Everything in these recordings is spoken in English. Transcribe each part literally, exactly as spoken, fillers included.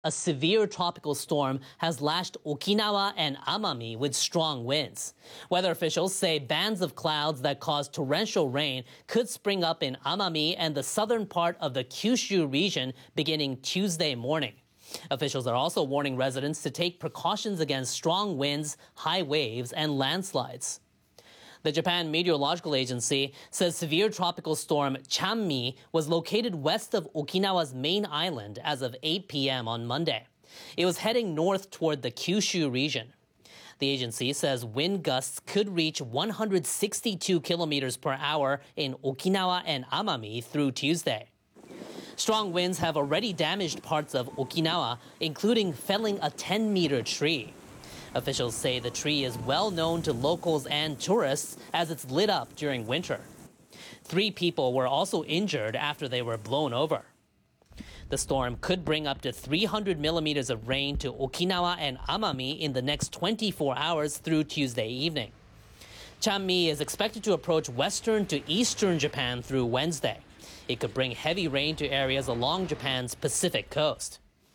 A severe tropical storm has lashed Okinawa and Amami with strong winds. Weather officials say bands of clouds that cause torrential rain could spring up in Amami and the southern part of the Kyushu region beginning Tuesday morning. Officials are also warning residents to take precautions against strong winds, high waves, and landslides. The Japan Meteorological Agency says severe tropical storm Chanmi was located west of Okinawa's main island as of eight p.m. on Monday. It was heading north toward the Kyushu region. The agency says wind gusts could reach one hundred sixty-two kilometers per hour in Okinawa and Amami through Tuesday. Strong winds have already damaged parts of Okinawa, including felling a ten-meter tree. Officials say the tree is well known to locals and tourists as it's lit up during winter. Three people were also injured after they were blown over. The storm could bring up to three hundred millimeters of rain to Okinawa and Amami in the next twenty-four hours through Tuesday evening. Chanmi is expected to approach western to eastern Japan through Wednesday. It could bring heavy rain to areas along Japan's Pacific coast.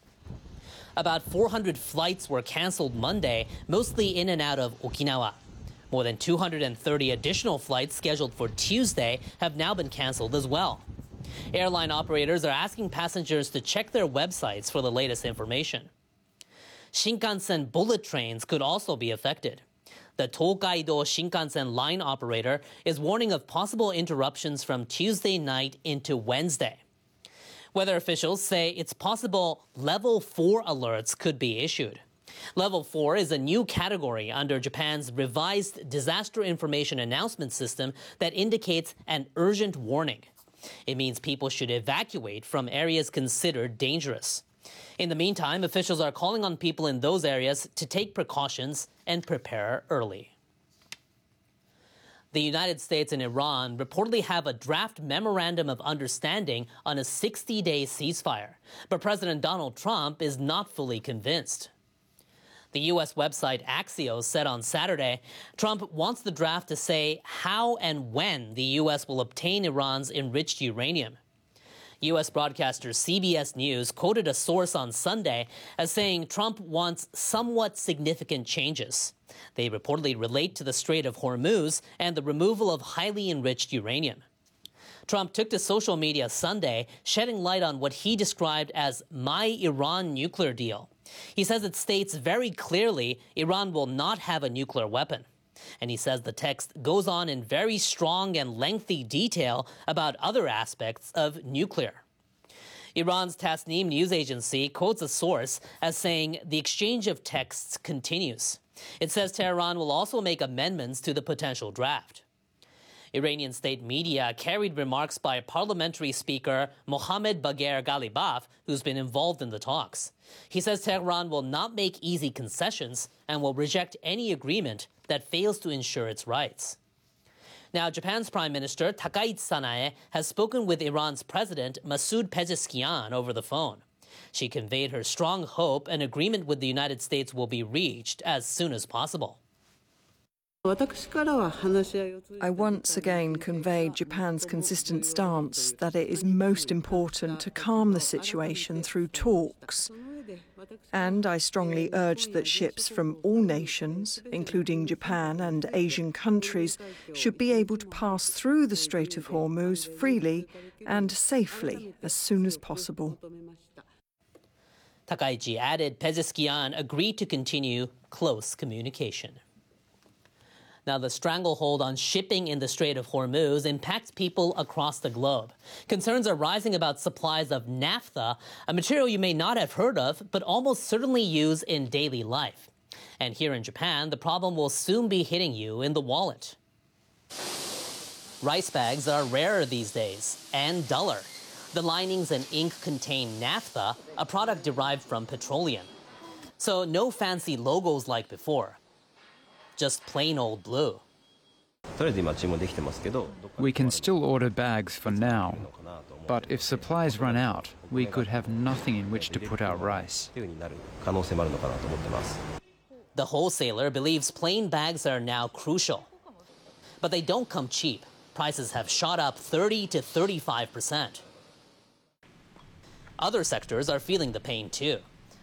About four hundred flights were canceled Monday, mostly in and out of Okinawa. More than two hundred thirty additional flights scheduled for Tuesday have now been canceled as well. Airline operators are asking passengers to check their websites for the latest information. Shinkansen bullet trains could also be affected. The Tokaido Shinkansen line operator is warning of possible interruptions from Tuesday night into Wednesday. Weather officials say it's possible level four alerts could be issued. Level four is a new category under Japan's revised disaster information announcement system that indicates an urgent warning. It means people should evacuate from areas considered dangerous. In the meantime, officials are calling on people in those areas to take precautions and prepare early. The United States and Iran reportedly have a draft memorandum of understanding on a sixty-day ceasefire, but President Donald Trump is not fully convinced. The U S website Axios said on Saturday, Trump wants the draft to say how and when the U S will obtain Iran's enriched uranium. U S broadcaster C B S News quoted a source on Sunday as saying Trump wants somewhat significant changes. They reportedly relate to the Strait of Hormuz and the removal of highly enriched uranium. Trump took to social media Sunday, shedding light on what he described as my Iran nuclear deal. He says it states very clearly Iran will not have a nuclear weapon. And he says the text goes on in very strong and lengthy detail about other aspects of nuclear. Iran's Tasnim news agency quotes a source as saying the exchange of texts continues. It says Tehran will also make amendments to the potential draft. Iranian state media carried remarks by parliamentary speaker Mohammad Bagher Ghalibaf, who's been involved in the talks. He says Tehran will not make easy concessions and will reject any agreement that fails to ensure its rights. Now, Japan's Prime Minister Takaichi Sanae has spoken with Iran's President Masoud Pezeshkian over the phone. She conveyed her strong hope an agreement with the United States will be reached as soon as possible. I once again conveyed Japan's consistent stance that it is most important to calm the situation through talks. And I strongly urged that ships from all nations, including Japan and Asian countries, should be able to pass through the Strait of Hormuz freely and safely as soon as possible. Takaichi added Pezeshkian agreed to continue close communication. Now, the stranglehold on shipping in the Strait of Hormuz impacts people across the globe. Concerns are rising about supplies of naphtha, a material you may not have heard of, but almost certainly use in daily life. And here in Japan, the problem will soon be hitting you in the wallet. Rice bags are rarer these days and duller. The linings and ink contain naphtha, a product derived from petroleum. So no fancy logos like before. Just plain old blue. We can still order bags for now, but if supplies run out, we could have nothing in which to put our rice. The wholesaler believes plain bags are now crucial. But they don't come cheap. Prices have shot up thirty to thirty-five percent. Other sectors are feeling the pain too.